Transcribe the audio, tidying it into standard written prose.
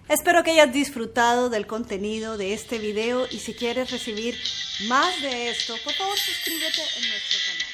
Espero que hayas disfrutado del contenido de este video y si quieres recibir más de esto, por favor suscríbete en nuestro canal.